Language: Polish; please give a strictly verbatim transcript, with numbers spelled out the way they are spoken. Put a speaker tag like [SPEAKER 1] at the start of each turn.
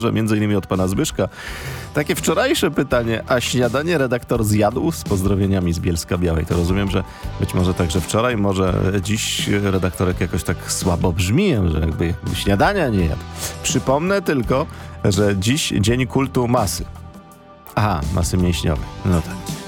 [SPEAKER 1] że między innymi od pana Zbyszka. Takie wczorajsze pytanie, a śniadanie redaktor zjadł? Z pozdrowieniami z Bielska Białej. To rozumiem, że być może także wczoraj, może dziś redaktorek jakoś tak słabo brzmi, że jakby, jakby śniadania nie jadł. Przypomnę tylko, że dziś dzień kultu masy. Aha, masy mięśniowej. No tak.